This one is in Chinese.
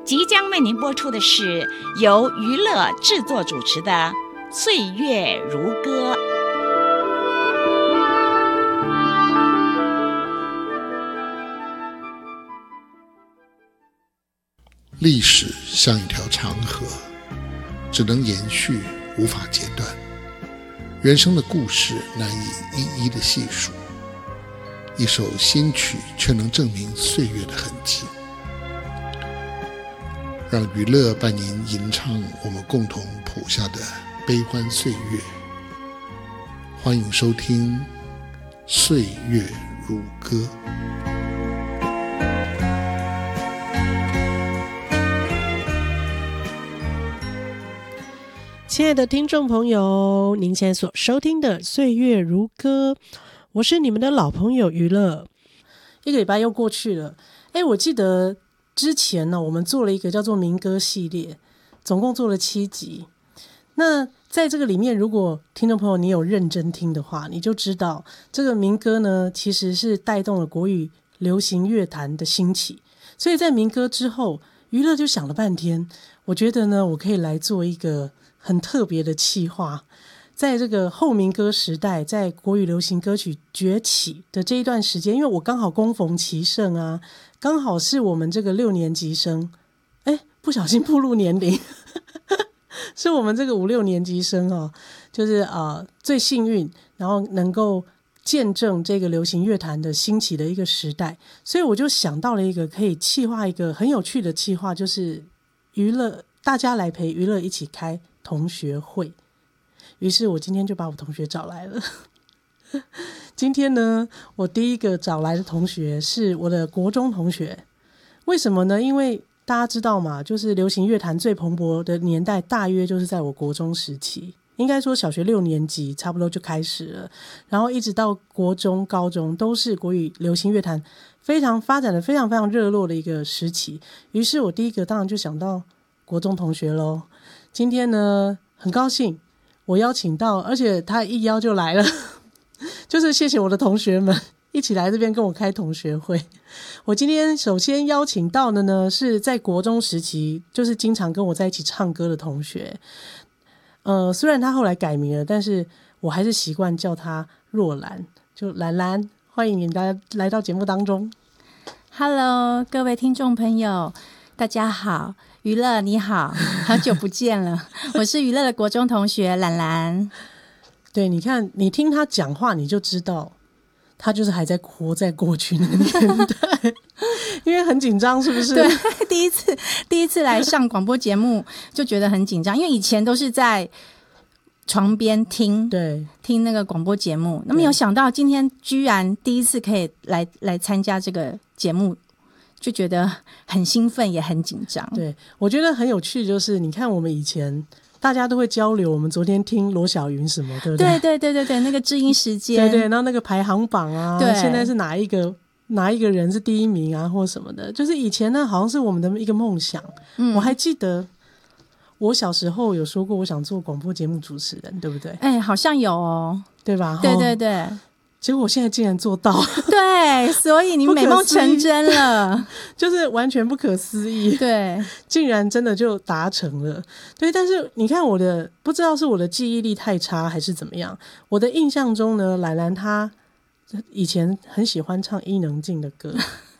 即将为您播出的是由娱乐制作主持的《岁月如歌》。 历史像一条长河，只能延续，无法截断。人生的故事难以一一的细数，一首新曲却能证明岁月的痕迹。让娱乐伴您吟唱我们共同谱下的悲欢岁月。欢迎收听《岁月如歌》。 亲爱的听众朋友，您现在所收听的《岁月如歌》，我是你们的老朋友娱乐。一个礼拜又过去了，我记得之前呢，我们做了一个叫做民歌系列，总共做了7集。那在这个里面，如果听众朋友你有认真听的话，你就知道这个民歌呢，其实是带动了国语流行乐坛的兴起。所以在民歌之后，娱乐就想了半天，我觉得呢，我可以来做一个很特别的企划。在这个后民歌时代，在国语流行歌曲崛起的这一段时间，因为我刚好恭逢其盛啊，刚好是我们这个6年级生，不小心暴露年龄是我们这个5、6年级生哦，就是最幸运，然后能够见证这个流行乐坛的兴起的一个时代。所以我就想到了一个可以企划一个很有趣的企划，就是娱乐，大家来陪娱乐一起开同学会。于是我今天就把我同学找来了今天呢，我第一个找来的同学是我的国中同学。为什么呢？因为大家知道嘛，就是流行乐坛最蓬勃的年代大约就是在我国中时期，应该说小学6年级差不多就开始了，然后一直到国中高中都是国语流行乐坛发展的非常非常热络的一个时期。于是我第一个当然就想到国中同学咯。今天呢，很高兴我邀请到，而且他一邀就来了就是谢谢我的同学们一起来这边跟我开同学会。我今天首先邀请到的呢，是在国中时期就是经常跟我在一起唱歌的同学。虽然他后来改名了，但是我还是习惯叫他若兰，就兰兰。欢迎你来到节目当中。 Hello， 各位听众朋友大家好，娱乐你好，好久不见了我是娱乐的国中同学兰兰。 对，你看你听他讲话你就知道他就是还在活在过去那个年代因为很紧张是不是？ 对，第一次来上广播节目就觉得很紧张，因为以前都是在床边听那个广播节目，那没有想到今天居然第一次可以来参加这个节目，就觉得很兴奋也很紧张。 对，我觉得很有趣，就是你看我们以前大家都会交流，我们昨天听罗小云什么，对不对？ 对，那个知音时间， 对，然后那个排行榜啊，对，现在是哪一个人是第一名啊，或什么的，就是以前呢好像是我们的一个梦想。我还记得我小时候有说过我想做广播节目主持人，对不对？ 好像有哦， 对吧？ 对， 结果我现在竟然做到对，所以你美梦成真了就是完全不可思议， 对， 竟然真的就达成了。对，但是你看我的，不知道是我的记忆力太差还是怎么样，我的印象中呢，兰兰她以前很喜欢唱伊能静的歌